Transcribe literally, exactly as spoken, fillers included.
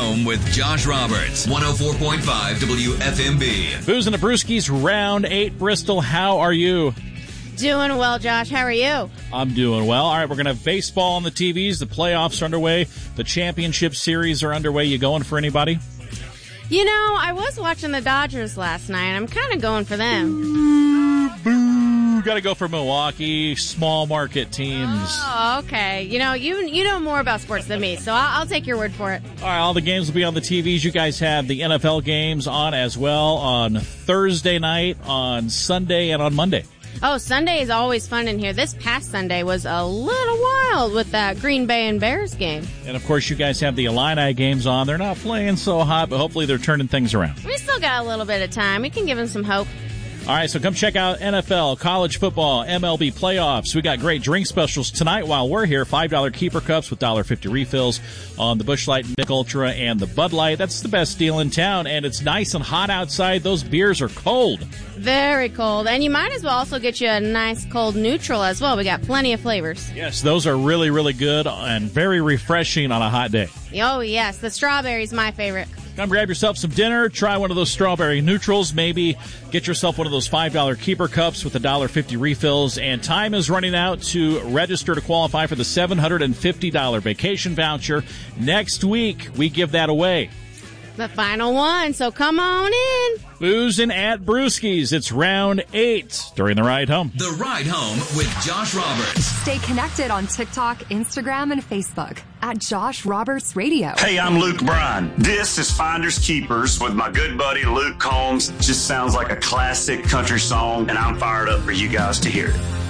Home with Josh Roberts. one oh four point five W F M B. Booze and the Brewskis, round eight. Bristol, how are you? Doing well, Josh. How are you? I'm doing well. All right, we're going to have baseball on the T Vs. The playoffs are underway. The championship series are underway. You going for anybody? You know, I was watching the Dodgers last night. I'm kind of going for them. Boo, boo. Got to go for Milwaukee, small market teams. Oh, okay. You know, you you know more about sports than me, so I'll, I'll take your word for it. All right, all the games will be on the T Vs. You guys have the N F L games on as well on Thursday night, on Sunday, and on Monday. Oh, Sunday is always fun in here. This past Sunday was a little wild with that Green Bay and Bears game. And, of course, you guys have the Illini games on. They're not playing so hot, but hopefully they're turning things around. We still got a little bit of time. We can give them some hope. All right, so come check out N F L, college football, M L B playoffs. We got great drink specials tonight while we're here. five dollar keeper cups with one dollar fifty refills on the Busch Light, Mick Ultra, and the Bud Light. That's the best deal in town, and it's nice and hot outside. Those beers are cold. Very cold. And you might as well also get you a nice cold neutral as well. We got plenty of flavors. Yes, those are really, really good and very refreshing on a hot day. Oh, yes. The strawberry's my favorite. Come grab yourself some dinner, try one of those strawberry neutrals, maybe get yourself one of those five dollar keeper cups with one dollar fifty refills, and time is running out to register to qualify for the seven hundred fifty dollars vacation voucher. Next week, we give that away. The final one, so come on in. Boozing at Brewskis. It's round eight during the ride home. The Ride Home with Josh Roberts. Stay connected on TikTok, Instagram, and Facebook at Josh Roberts Radio. Hey, I'm Luke Bryan. This is Finders Keepers with my good buddy Luke Combs. Just sounds like a classic country song, and I'm fired up for you guys to hear it.